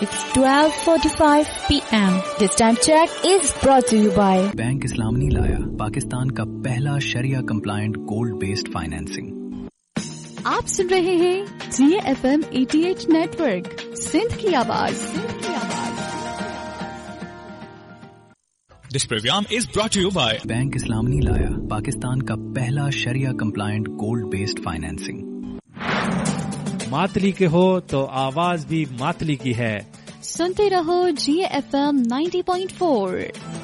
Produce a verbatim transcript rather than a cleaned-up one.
It's twelve forty-five p m This time check is brought to you by bank इस्लाम ने लाया पाकिस्तान का पहला शरिया compliant gold based financing. आप सुन रहे हैं जी एफ एम अठासी नेटवर्क, सिंध की आवाज। This program is brought to you by bank इस्लाम ने लाया पाकिस्तान का पहला शरिया compliant gold based financing. Matali के हो तो आवाज भी मातली की है। सुनते रहो जी F M ninety point four.